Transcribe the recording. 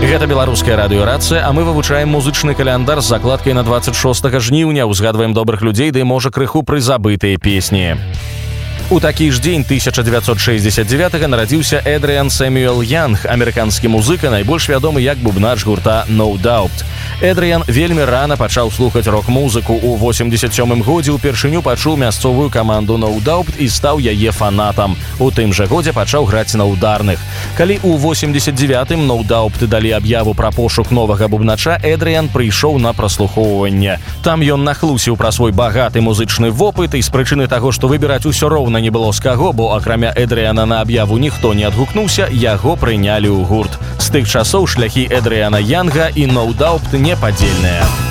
Гэта беларуская радыёрацыя, а мы вывучаем музычны каляндар з закладкай на 26 жніўня, узгадваем добрых людзей, ды можа крыху прызабытыя песні. У такі ж дзень 1969 нарадзіўся Эдрыан Сэмюэл Янг, амерыканскі музыка, найбольш вядомы як бубнач гурта No Doubt. Эдрыан вельмі рана пачаў слухаць рок-музыку. У 87 годзе ўпершыню пачуў мясцовую каманду No Doubt і стаў яе фанатам. У тым жа годзе пачаў граць на ударных. Калі ў 89-м No Doubt далі аб'яву пра пошук новага бубнача, Эдрыан прыйшоў на праслухоўванне. Там ён нахлусіў пра свой багаты музычны вопыт, і з прычыны таго, што выбіраць усё роўна не было з каго, бо акрамя Эдрыана на аб'яву ніхто не адгукнуўся, яго прынялі ў гурт. З тых часоў шляхі Эдрыана Янга і No Doubt непадзельныя.